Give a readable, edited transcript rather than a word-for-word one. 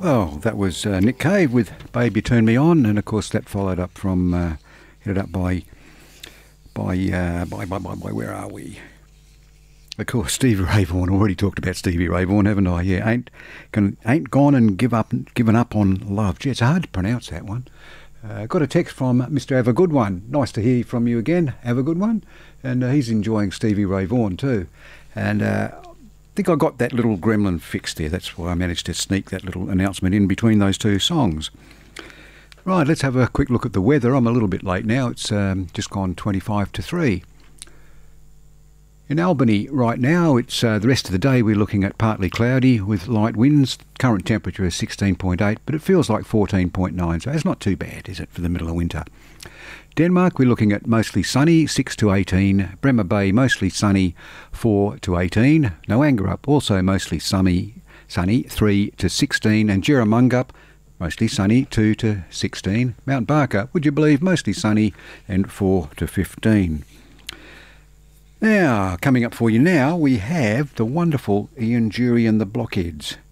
Well, that was Nick Cave with "Baby Turn Me On," and of course that followed up from headed up by where are we? Of course, Stevie Ray Vaughan. Already talked about Stevie Ray Vaughan, haven't I? Yeah, ain't gone and given up on love. Gee, it's hard to pronounce that one. Got a text from Mr. Have a Good One. Nice to hear from you again. Have a good one. And he's enjoying Stevie Ray Vaughan too. And I think I got that little gremlin fixed there. That's why I managed to sneak that little announcement in between those two songs. Right, let's have a quick look at the weather. I'm a little bit late now. It's just gone 25 to 3. In Albany right now, it's the rest of the day we're looking at partly cloudy with light winds. Current temperature is 16.8, but it feels like 14.9, so it's not too bad, is it, for the middle of winter. Denmark, we're looking at mostly sunny, 6 to 18. Bremer Bay, mostly sunny, 4 to 18. Noangarup, also mostly sunny, 3 to 16. And Jerramungup, mostly sunny, 2 to 16. Mount Barker, would you believe, mostly sunny and 4 to 15. Now, coming up for you now, we have the wonderful Ian Dury and the Blockheads.